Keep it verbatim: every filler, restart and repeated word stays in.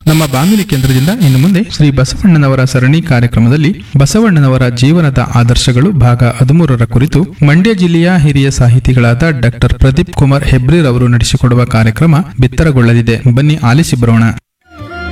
ನಮ್ಮ ಬಾನುಲಿ ಕೇಂದ್ರದಿಂದ ಇನ್ನು ಮುಂದೆ ಶ್ರೀ ಬಸವಣ್ಣನವರ ಸರಣಿ ಕಾರ್ಯಕ್ರಮದಲ್ಲಿ ಬಸವಣ್ಣನವರ ಜೀವನದ ಆದರ್ಶಗಳು ಭಾಗ ಹದಿಮೂರರ ಕುರಿತು ಮಂಡ್ಯ ಜಿಲ್ಲೆಯ ಹಿರಿಯ ಸಾಹಿತಿಗಳಾದ ಡಾಕ್ಟರ್ ಪ್ರದೀಪ್ ಕುಮಾರ್ ಹೆಬ್ರಿರ್ ಅವರು ನಡೆಸಿಕೊಡುವ ಕಾರ್ಯಕ್ರಮ ಬಿತ್ತರಗೊಳ್ಳಲಿದೆ. ಬನ್ನಿ ಆಲಿಸಿ ಬರೋಣ.